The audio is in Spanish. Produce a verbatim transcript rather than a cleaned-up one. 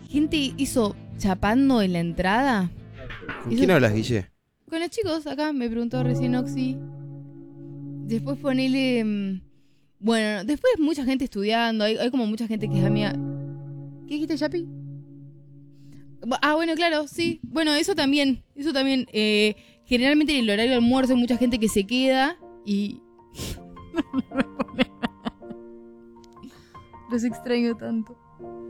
gente hizo chapando en la entrada. ¿Con quién hablas, Guille? Con los chicos, acá me preguntó recién Oxy. Después ponele... mm, Bueno, después mucha gente estudiando. Hay, hay como mucha gente que es amiga... ¿Qué dijiste, Yapi? Bu- Ah, bueno, claro, sí. Bueno, eso también. Eso también. Eh, generalmente en el horario de almuerzo hay mucha gente que se queda y... Los extraño tanto.